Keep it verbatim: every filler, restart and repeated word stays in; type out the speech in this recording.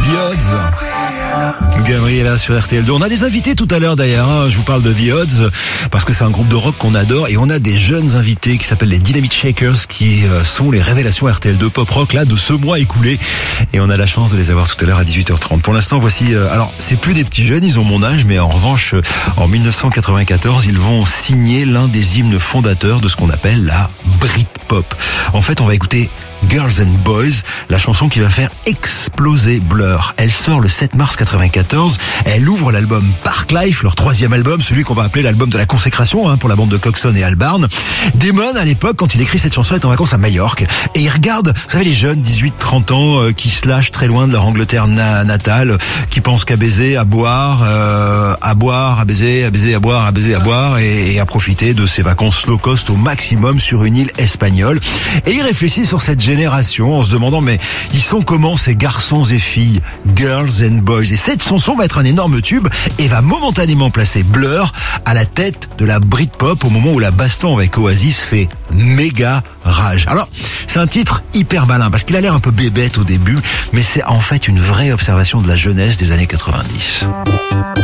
The Odds. Gabriella sur R T L deux. On a des invités tout à l'heure d'ailleurs, hein. Je vous parle de The Odds parce que c'est un groupe de rock qu'on adore et on a des jeunes invités qui s'appellent les Dynamite Shakers qui sont les révélations R T L deux pop rock là de ce mois écoulé et on a la chance de les avoir tout à l'heure à dix-huit heures trente. Pour l'instant, voici, euh, alors c'est plus des petits jeunes, ils ont mon âge, mais en revanche, en dix-neuf cent quatre-vingt-quatorze, ils vont signer l'un des hymnes fondateurs de ce qu'on appelle la Britpop. En fait, on va écouter Girls and Boys, la chanson qui va faire exploser Blur. Elle sort le sept mars quatre-vingt-quatorze. Elle ouvre l'album Parklife, leur troisième album, celui qu'on va appeler l'album de la consécration hein, pour la bande de Coxon et Albarn. Damon, à l'époque, quand il écrit cette chanson, est en vacances à Majorque et il regarde, vous savez, les jeunes dix-huit trente ans euh, qui se lâchent très loin de leur Angleterre na- natale, qui pensent qu'à baiser, à boire, euh, à boire, à baiser, à baiser, à boire, à baiser, à boire et, et à profiter de ces vacances low cost au maximum sur une île espagnole. Et il réfléchit sur cette génération en se demandant mais ils sont comment ces garçons et filles, Girls and Boys. Et cette chanson va être un énorme tube et va momentanément placer Blur à la tête de la Britpop au moment où la baston avec Oasis fait méga rage. Alors c'est un titre hyper malin parce qu'il a l'air un peu bébête au début mais c'est en fait une vraie observation de la jeunesse des années quatre-vingt-dix.